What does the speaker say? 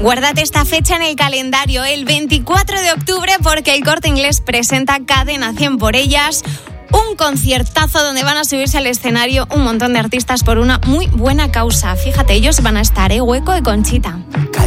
Guárdate esta fecha en el calendario, el 24 de octubre, porque el Corte Inglés presenta Cadena 100 por ellas. Un conciertazo donde van a subirse al escenario un montón de artistas por una muy buena causa. Fíjate, ellos van a estar, Hueco y Conchita.